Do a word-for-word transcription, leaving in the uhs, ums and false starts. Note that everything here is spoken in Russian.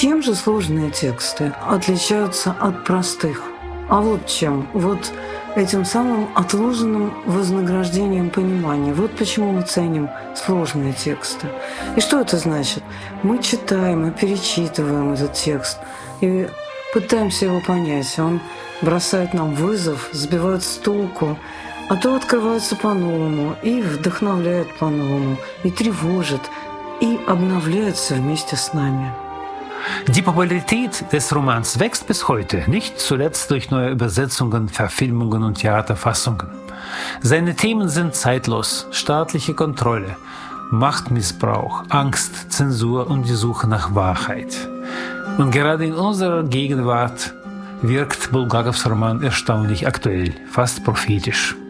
Чем же сложные тексты отличаются от простых? А вот чем. Вот этим самым отложенным вознаграждением понимания. Вот почему мы ценим сложные тексты. И что это значит? Мы читаем и перечитываем этот текст и пытаемся его понять. Он бросает нам вызов, сбивает с толку, а то открывается по-новому и вдохновляет по-новому, и тревожит, и обновляется вместе с нами. Die Popularität des Romans wächst bis heute, nicht zuletzt durch neue Übersetzungen, Verfilmungen und Theaterfassungen. Seine Themen sind zeitlos: staatliche Kontrolle, Machtmissbrauch, Angst, Zensur und die Suche nach Wahrheit. Und gerade in unserer Gegenwart wirkt Bulgakovs Roman erstaunlich aktuell, fast prophetisch.